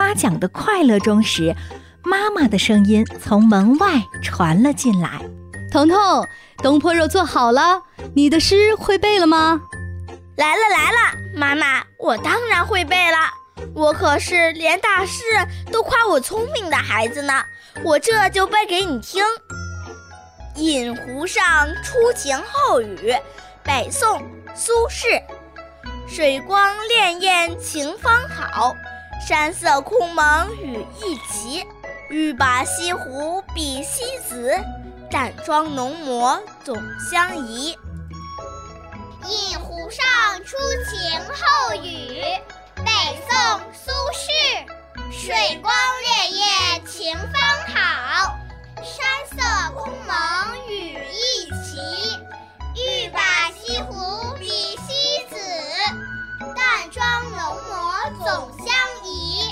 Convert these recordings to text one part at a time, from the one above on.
夸奖的快乐中时，妈妈的声音从门外传了进来： 彤彤，东坡肉做好了，你的诗会背了吗？ 来了，妈妈，我当然会背了。我可是连大师都夸我聪明的孩子呢，我这就背给你听。饮湖上初晴后雨，北宋苏轼。水光潋滟晴方好，山色空蒙雨亦奇。欲把西湖比西子，淡妆浓抹总相宜。 饮湖上初晴后雨，北宋苏轼。水光潋滟晴方好，山色空蒙雨亦奇。欲把西湖比西子，淡妆浓抹总相宜。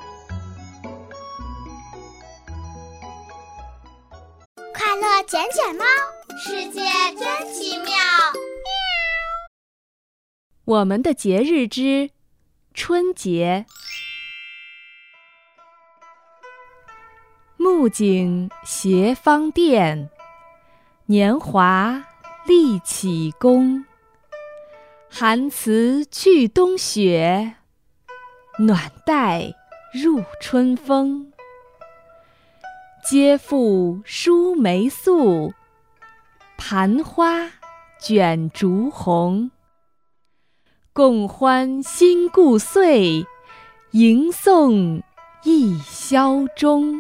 快乐捡捡猫，世界真奇妙。 我们的节日之春节。木槿斜芳甸，年华立启功。寒辞去冬雪，暖带入春风。皆付疏梅素，盘花卷烛红。共欢新故岁，迎送一宵中。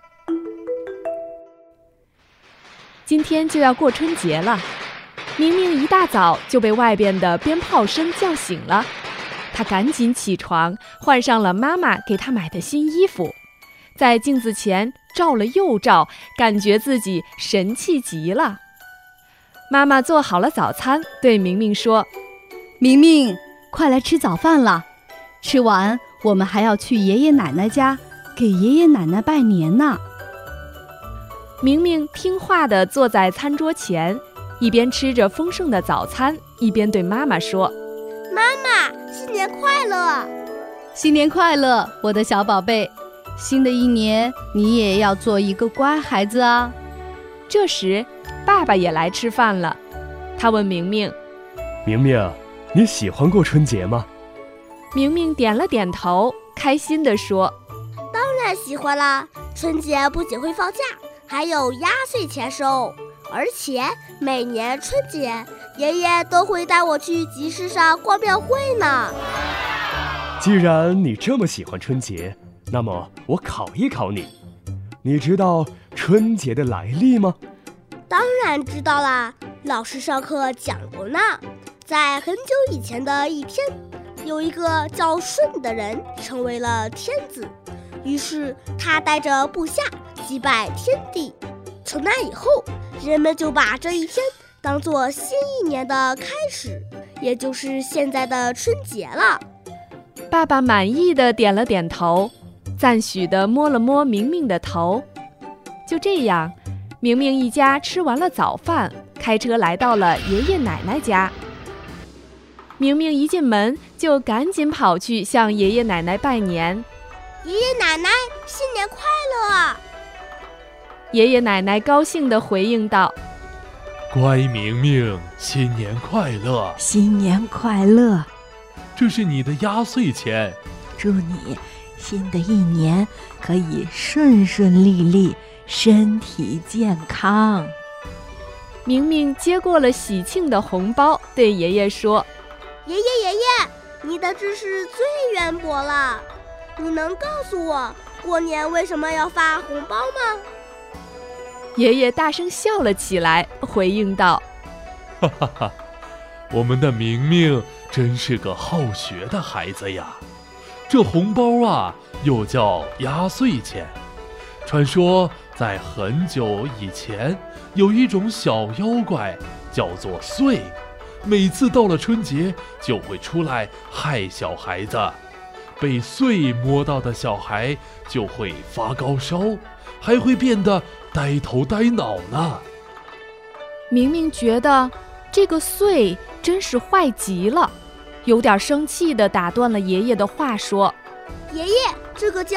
今天就要过春节了，明明一大早就被外边的鞭炮声叫醒了，他赶紧起床，换上了妈妈给他买的新衣服，在镜子前照了又照，感觉自己神气极了。妈妈做好了早餐，对明明说： 明明，快来吃早饭了，吃完我们还要去爷爷奶奶家给爷爷奶奶拜年呢。 明明听话地坐在餐桌前，一边吃着丰盛的早餐，一边对妈妈说： 妈妈，新年快乐！ 新年快乐，我的小宝贝，新的一年你也要做一个乖孩子啊。 这时爸爸也来吃饭了，他问明明： 明明，你喜欢过春节吗？ 明明点了点头，开心地说： 当然喜欢啦！春节不仅会放假，还有压岁钱收，而且每年春节爷爷都会带我去集市上逛庙会呢。 既然你这么喜欢春节，那么我考一考你，你知道春节的来历吗？ 当然知道啦，老师上课讲过呢。在很久以前的一天，有一个叫舜的人成为了天子，于是他带着部下祭拜天地。从那以后，人们就把这一天当作新一年的开始，也就是现在的春节了。 爸爸满意地点了点头，赞许地摸了摸明明的头。就这样，明明一家吃完了早饭，开车来到了爷爷奶奶家。明明一进门就赶紧跑去向爷爷奶奶拜年： 爷爷奶奶，新年快乐！ 爷爷奶奶高兴地回应道： 乖明明，新年快乐！ 新年快乐！ 这是你的压岁钱， 祝你新的一年可以顺顺利利，身体健康。 明明接过了喜庆的红包，对爷爷说： 爷爷，你的知识最渊博了，你能告诉我过年为什么要发红包吗？ 爷爷大声笑了起来，回应道： 哈哈哈，我们的明明真是个好学的孩子呀。这红包啊，又叫压岁钱。传说在很久以前，有一种小妖怪叫做祟，每次到了春节就会出来害小孩子，被祟摸到的小孩就会发高烧，还会变得呆头呆脑呢。 明明觉得这个祟真是坏极了，有点生气地打断了爷爷的话，说： 爷爷，这个叫